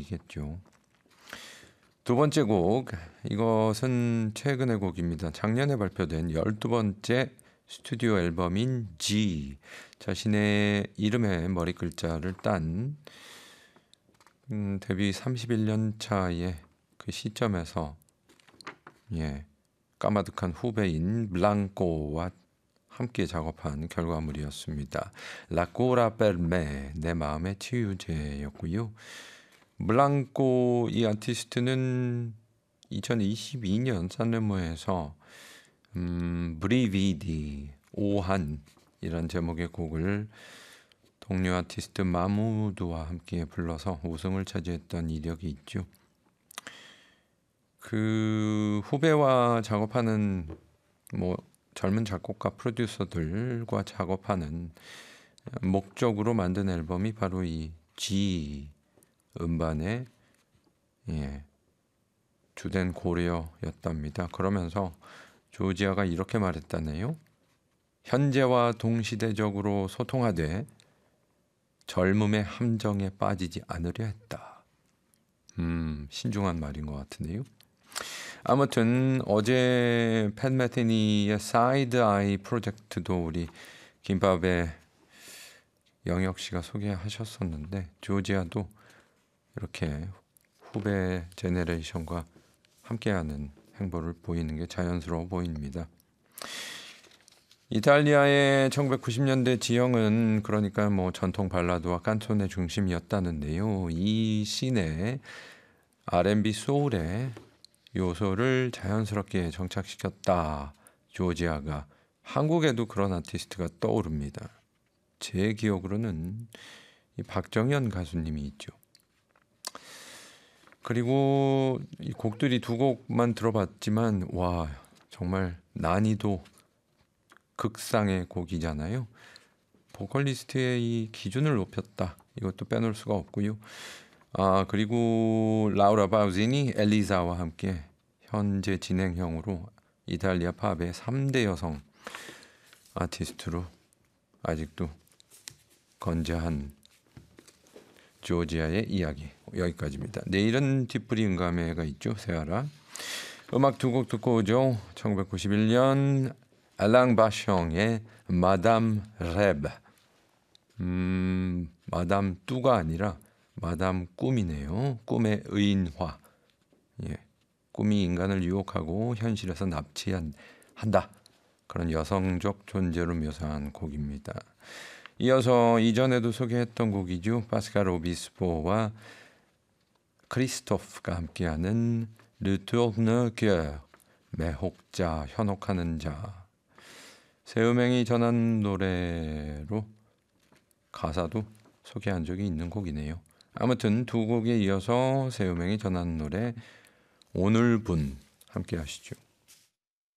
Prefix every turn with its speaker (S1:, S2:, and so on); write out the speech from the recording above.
S1: 곡이겠죠. 두 번째 곡, 이것은 최근의 곡입니다. 작년에 발표된 12번째 스튜디오 앨범인 G, 자신의 이름의 머리 글자를 딴 데뷔 31년 차의 그 시점에서 까마득한 후배인 블랑코와 함께 작업한 결과물이었습니다. 라꼬라 벨메, 내 마음의 치유제였고요. 블랑코 이 아티스트는 2022년 산레모에서 브리비디 오한이란 제목의 곡을 동료 아티스트 마무드와 함께 불러서 우승을 차지했던 이력이 있죠. 그 후배와 작업하는 젊은 작곡가 프로듀서들과 작업하는 목적으로 만든 앨범이 바로 이 G 음반의 주된 고려였답니다. 그러면서 조지아가 이렇게 말했다네요. 현재와 동시대적으로 소통하되 젊음의 함정에 빠지지 않으려 했다. 신중한 말인 것 같은데요. 아무튼 어제 팻 메티니의 사이드 아이 프로젝트도 우리 김밥의 영혁 씨가 소개하셨었는데 조지아도 이렇게 후배 제네레이션과 함께하는 행보를 보이는 게 자연스러워 보입니다. 이탈리아의 1990년대 지형은 그러니까 전통 발라드와 칸초네 중심이었다는데요. 이 씬에 R&B 소울의 요소를 자연스럽게 정착시켰다. 조지아가. 한국에도 그런 아티스트가 떠오릅니다. 제 기억으로는 이 박정현 가수님이 있죠. 그리고 이 곡들이 두 곡만 들어봤지만 와, 정말 난이도 극상의 곡이잖아요. 보컬리스트의 이 기준을 높였다. 이것도 빼놓을 수가 없고요. 그리고 라우라 바우지니, 엘리사와 함께 현재 진행형으로 이탈리아 팝의 3대 여성 아티스트로 아직도 건재한 조지아의 이야기, 여기까지입니다. 내일은 뒷부리 응감회가 있죠. 세아라. 음악 두 곡 듣고 오죠. 1991년 알랑 바숑의 마담 랩. 마담 뚜가 아니라 마담 꿈이네요. 꿈의 의인화. 꿈이 인간을 유혹하고 현실에서 납치한다. 그런 여성적 존재로 묘사한 곡입니다. 이어서 이전에도 소개했던 곡이죠. 파스칼 오비스포와 크리스토프가 함께하는 Le Tourne Cœur, 매혹자, 현혹하는 자. 세우맹이 전한 노래로 가사도 소개한 적이 있는 곡이네요. 아무튼 두 곡에 이어서 세우맹이 전한 노래 오늘분 함께 하시죠.